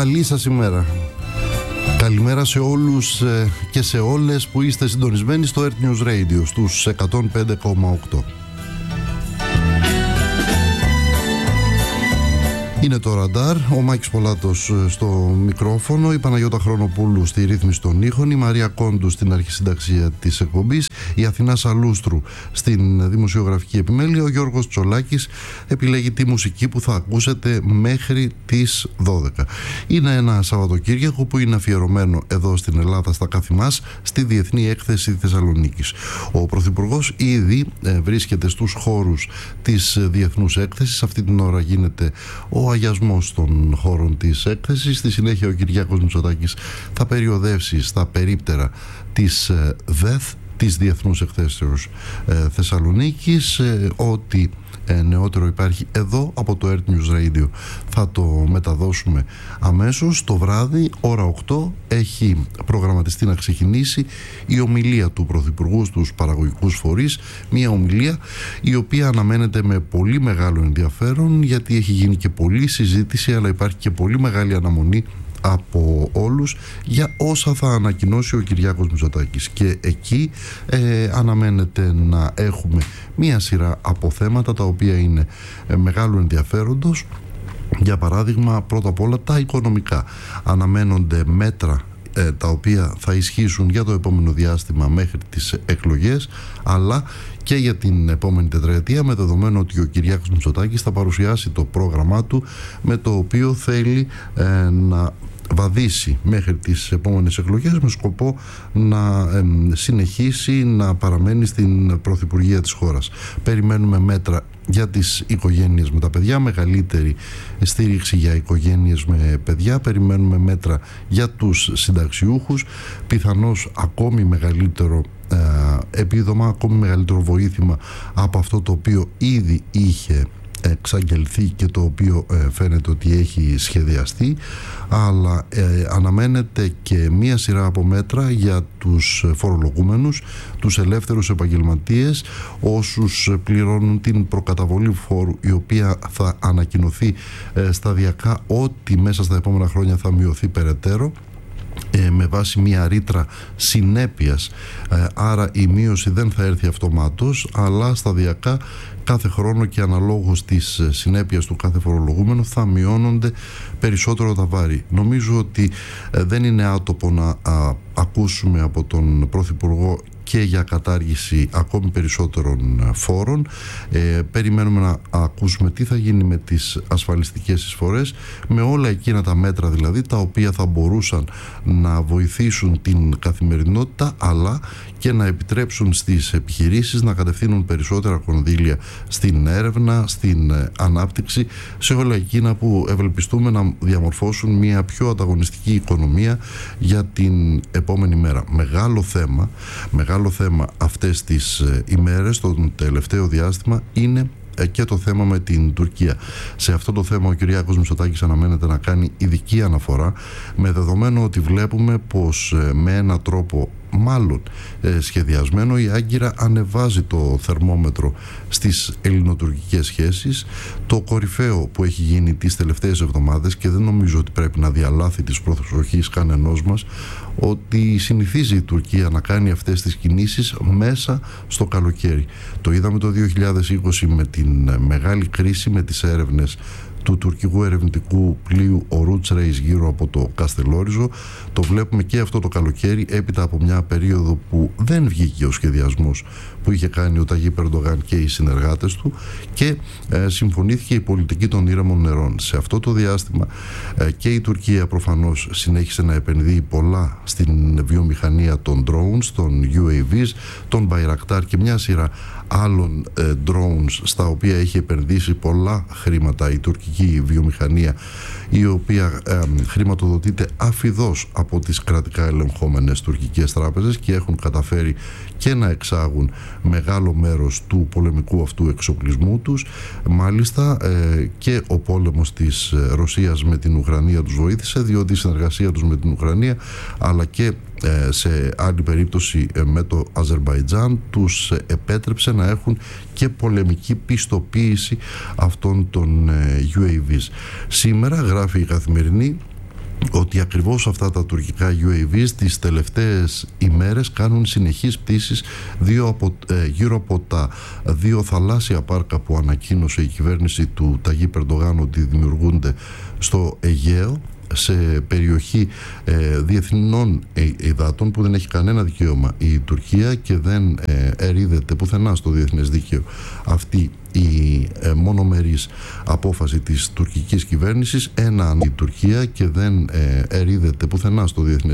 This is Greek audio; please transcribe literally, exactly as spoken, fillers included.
Καλή σας ημέρα. Καλημέρα σε όλους και σε όλες που είστε συντονισμένοι στο Earth News Radio στους εκατόν πέντε κόμμα οκτώ. Είναι το ραντάρ, ο Μάκης Πολάτος στο μικρόφωνο, η Παναγιώτα Χρονοπούλου στη ρύθμιση των ήχων, η Μαρία Κόντου στην αρχισυνταξία της εκπομπής, η Αθηνά Σαλούστρου στην δημοσιογραφική επιμέλεια, ο Γιώργος Τσολάκης επιλέγει τη μουσική που θα ακούσετε μέχρι τις δώδεκα. Είναι ένα Σαββατοκύριακο που είναι αφιερωμένο εδώ στην Ελλάδα στα Καθημάς στη Διεθνή Έκθεση Θεσσαλονίκης. Ο Πρωθυπουργός ήδη ε, βρίσκεται στους χώρους της Διεθνούς Έκθεσης. Αυτή την ώρα γίνεται ο αγιασμός των χώρων της έκθεσης. Στη συνέχεια ο Κυριάκος Μητσοτάκης θα περιοδεύσει στα περίπτερα της ΔΕΘ, της Διεθνούς Εκθέσεως ε, Θεσσαλονίκης. ε, Ό,τι ε, νεότερο υπάρχει εδώ από το Earth News Radio θα το μεταδώσουμε αμέσως. Το βράδυ, ώρα οκτώ, έχει προγραμματιστεί να ξεκινήσει η ομιλία του Πρωθυπουργού στους παραγωγικούς φορείς. Μια ομιλία η οποία αναμένεται με πολύ μεγάλο ενδιαφέρον, γιατί έχει γίνει και πολλή συζήτηση, αλλά υπάρχει και πολύ μεγάλη αναμονή από όλους για όσα θα ανακοινώσει ο Κυριάκος Μητσοτάκης, και εκεί ε, αναμένεται να έχουμε μία σειρά από θέματα τα οποία είναι ε, μεγάλου ενδιαφέροντος. Για παράδειγμα, πρώτα απ' όλα τα οικονομικά. Αναμένονται μέτρα ε, τα οποία θα ισχύσουν για το επόμενο διάστημα μέχρι τις εκλογές, αλλά και για την επόμενη τετραετία, με δεδομένο ότι ο Κυριάκος Μητσοτάκης θα παρουσιάσει το πρόγραμμά του, με το οποίο θέλει ε, να βαδίσει μέχρι τις επόμενες εκλογές, με σκοπό να ε, συνεχίσει να παραμένει στην πρωθυπουργία της χώρας. Περιμένουμε μέτρα για τις οικογένειες με τα παιδιά, μεγαλύτερη στήριξη για οικογένειες με παιδιά. Περιμένουμε μέτρα για τους συνταξιούχους, πιθανώς ακόμη μεγαλύτερο ε, επίδομα, ακόμη μεγαλύτερο βοήθημα από αυτό το οποίο ήδη είχε εξαγγελθεί και το οποίο ε, φαίνεται ότι έχει σχεδιαστεί, αλλά ε, αναμένεται και μία σειρά από μέτρα για τους φορολογούμενους, τους ελεύθερους επαγγελματίες, όσους πληρώνουν την προκαταβολή φόρου, η οποία θα ανακοινωθεί ε, σταδιακά, ότι μέσα στα επόμενα χρόνια θα μειωθεί περαιτέρω, Ε, με βάση μια ρήτρα συνέπειας. ε, άρα η μείωση δεν θα έρθει αυτομάτως, αλλά σταδιακά κάθε χρόνο και αναλόγως της συνέπειας του κάθε φορολογούμενου θα μειώνονται περισσότερο τα βάρη. Νομίζω ότι ε, δεν είναι άτοπο να α, ακούσουμε από τον Πρωθυπουργό και για κατάργηση ακόμη περισσότερων φόρων. Ε, περιμένουμε να ακούσουμε τι θα γίνει με τις ασφαλιστικές εισφορές, με όλα εκείνα τα μέτρα δηλαδή τα οποία θα μπορούσαν να βοηθήσουν την καθημερινότητα, αλλά και να επιτρέψουν στις επιχειρήσεις να κατευθύνουν περισσότερα κονδύλια στην έρευνα, στην ανάπτυξη, σε όλα εκείνα που ευελπιστούμε να διαμορφώσουν μια πιο ανταγωνιστική οικονομία για την επόμενη μέρα. Μεγάλο θέμα, μεγάλο θέμα αυτές τις ημέρες, το τελευταίο διάστημα, είναι και το θέμα με την Τουρκία. Σε αυτό το θέμα ο Κυριάκος Μητσοτάκης αναμένεται να κάνει ειδική αναφορά, με δεδομένο ότι βλέπουμε πως με έναν τρόπο μάλλον ε, σχεδιασμένο, η Άγκυρα ανεβάζει το θερμόμετρο στις ελληνοτουρκικές σχέσεις. Το κορυφαίο που έχει γίνει τις τελευταίες εβδομάδες, και δεν νομίζω ότι πρέπει να διαλάθει της προσοχής κανενός μας, ότι συνηθίζει η Τουρκία να κάνει αυτές τις κινήσεις μέσα στο καλοκαίρι. Το είδαμε το δύο χιλιάδες είκοσι με την μεγάλη κρίση με τις έρευνες του τουρκικού ερευνητικού πλοίου ο Roots Race γύρω από το Καστελόριζο. Το βλέπουμε και αυτό το καλοκαίρι, έπειτα από μια περίοδο που δεν βγήκε ο σχεδιασμός που είχε κάνει ο Ταγί Ερντογάν και οι συνεργάτες του, και ε, συμφωνήθηκε η πολιτική των ήρεμων νερών. Σε αυτό το διάστημα ε, και η Τουρκία προφανώς συνέχισε να επενδύει πολλά στην βιομηχανία των drones, των γιου έι βις, των Bayraktar και μια σειρά άλλων ε, drones, στα οποία έχει επενδύσει πολλά χρήματα η τουρκική βιομηχανία, η οποία ε, χρηματοδοτείται αφιδώς από τις κρατικά ελεγχόμενες τουρκικές τράπεζες, και έχουν καταφέρει και να εξάγουν μεγάλο μέρος του πολεμικού αυτού εξοπλισμού τους. Μάλιστα ε, και ο πόλεμος της Ρωσίας με την Ουκρανία τους βοήθησε, διότι η συνεργασία τους με την Ουκρανία, αλλά και ε, σε άλλη περίπτωση ε, με το Αζερμπαϊτζάν, τους επέτρεψε να έχουν και πολεμική πιστοποίηση αυτών των ε, γιου έι βις. Σήμερα, γράφει η Καθημερινή, ότι ακριβώς αυτά τα τουρκικά γιου έι βι τις τελευταίες ημέρες κάνουν συνεχείς πτήσεις δύο από, ε, γύρω από τα δύο θαλάσσια πάρκα που ανακοίνωσε η κυβέρνηση του Ταγί Ερντογάν ότι δημιουργούνται στο Αιγαίο, σε περιοχή ε, διεθνών υδάτων που δεν έχει κανένα δικαίωμα η Τουρκία και δεν ε, ερείδεται πουθενά στο διεθνές δίκαιο αυτή η ε, μονομερής απόφαση της τουρκικής κυβέρνησης. Ένα η Τουρκία και δεν ε, ερείδεται πουθενά στο διεθνές